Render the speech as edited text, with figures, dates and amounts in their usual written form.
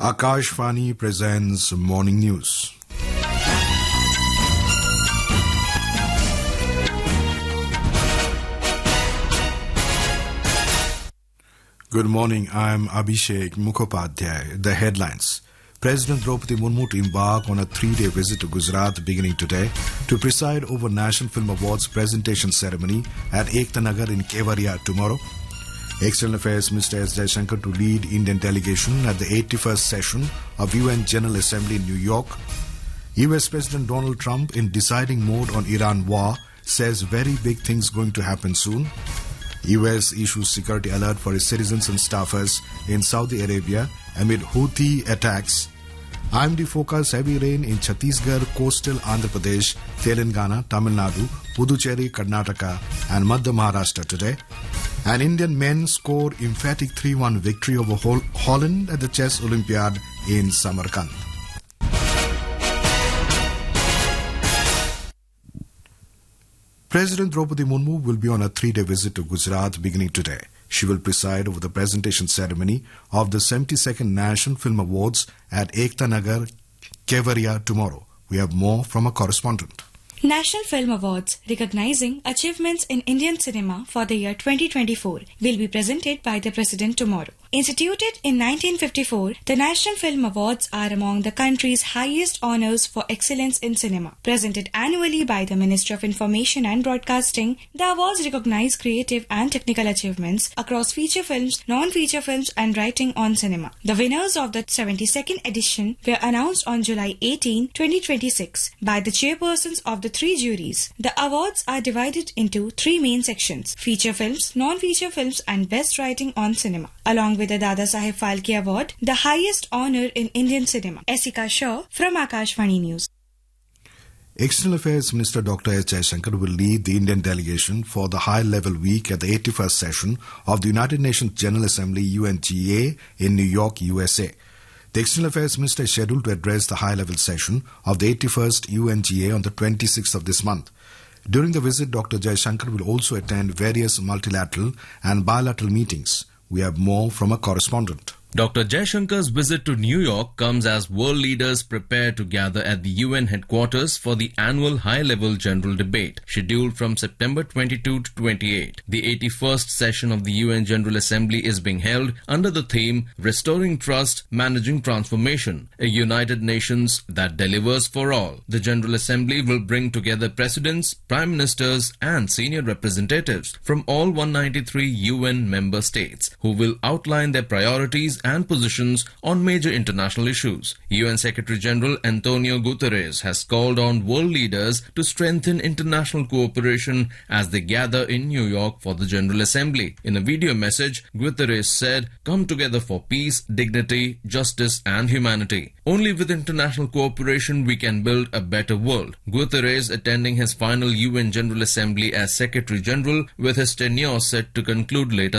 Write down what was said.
Akashvani presents Morning News. Good morning, I'm Abhishek Mukhopadhyay. The headlines. President Draupadi Murmu to embark on a 3-day visit to Gujarat beginning today to preside over National Film Awards presentation ceremony at Ekta Nagar in Kevadia tomorrow. External Affairs Minister S. Jaishankar to lead Indian delegation at the 81st session of UN General Assembly in New York. US President Donald Trump in deciding mode on Iran war says very big things going to happen soon. US issues security alert for its citizens and staffers in Saudi Arabia amid Houthi attacks. IMD forecasts heavy rain in Chhattisgarh, coastal Andhra Pradesh, Telangana, Tamil Nadu, Puducherry, Karnataka and Madhya Maharashtra today. And Indian men score emphatic 3-1 victory over Holland at the Chess Olympiad in Samarkand. President Draupadi Murmu will be on a 3-day visit to Gujarat beginning today. She will preside over the presentation ceremony of the 72nd National Film Awards at Ekta Nagar, Kevadia tomorrow. We have more from a correspondent. National Film Awards, recognizing achievements in Indian cinema for the year 2024, will be presented by the President tomorrow. Instituted in 1954, the National Film Awards are among the country's highest honors for excellence in cinema. Presented annually by the Ministry of Information and Broadcasting, the awards recognize creative and technical achievements across feature films, non-feature films and writing on cinema. The winners of the 72nd edition were announced on July 18, 2026 by the chairpersons of the 3 juries. The awards are divided into 3 main sections: feature films, non-feature films and best writing on cinema. Along with the Dada Saheb Phalke Award, the highest honor in Indian cinema. Esika Shaw from Akashvani News. External Affairs Minister Dr. S. Jaishankar will lead the Indian delegation for the high-level week at the 81st session of the United Nations General Assembly UNGA in New York, USA. The External Affairs Minister is scheduled to address the high-level session of the 81st UNGA on the 26th of this month. During the visit, Dr. Jaishankar will also attend various multilateral and bilateral meetings. We have more from a correspondent. Dr. Jaishankar's visit to New York comes as world leaders prepare to gather at the UN headquarters for the annual high-level general debate, scheduled from September 22 to 28. The 81st session of the UN General Assembly is being held under the theme Restoring Trust, Managing Transformation, a United Nations that delivers for all. The General Assembly will bring together presidents, prime ministers and senior representatives from all 193 UN member states, who will outline their priorities and positions on major international issues. UN Secretary General Antonio Guterres has called on world leaders to strengthen international cooperation as they gather in New York for the General Assembly. In a video message, Guterres said, "Come together for peace, dignity, justice and humanity. Only with international cooperation we can build a better world." Guterres attending his final UN General Assembly as Secretary General, with his tenure set to conclude later